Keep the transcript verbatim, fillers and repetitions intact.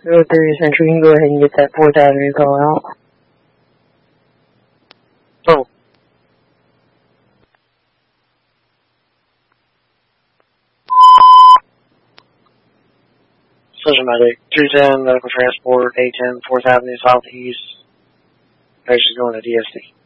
oh three Central, you can go ahead and get that fourth Avenue call out. Oh. Social Medic, two ten, medical transport, eight ten, fourth Avenue Southeast. Patient's going to D S C.